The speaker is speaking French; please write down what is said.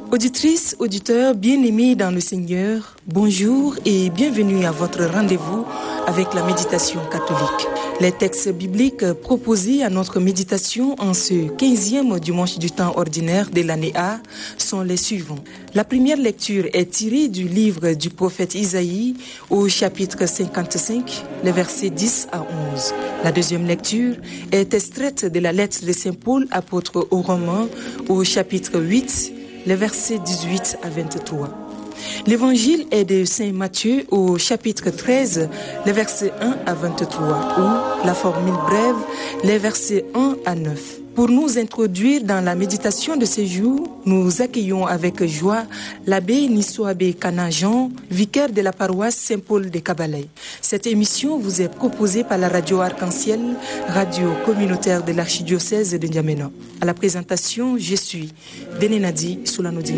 Auditrices, auditeurs, bien-aimés dans le Seigneur, bonjour et bienvenue à votre rendez-vous avec la méditation catholique. Les textes bibliques proposés à notre méditation en ce 15e dimanche du temps ordinaire de l'année A sont les suivants. La première lecture est tirée du livre du prophète Isaïe au chapitre 55, les versets 10 à 11. La deuxième lecture est extraite de la lettre de Saint Paul, apôtre aux Romains, au chapitre 8, les versets 18 à 23. L'évangile est de Saint Matthieu au chapitre 13, les versets 1 à 23, ou la formule brève, les versets 1 à 9. Pour nous introduire dans la méditation de ce jour, nous accueillons avec joie l'abbé Nisso-abbé Kana Jean, vicaire de la paroisse Saint-Paul de Kabalaye. Cette émission vous est proposée par la radio Arc-en-Ciel, radio communautaire de l'archidiocèse de N'Djamena. À la présentation, je suis Benenadi Soulanodi.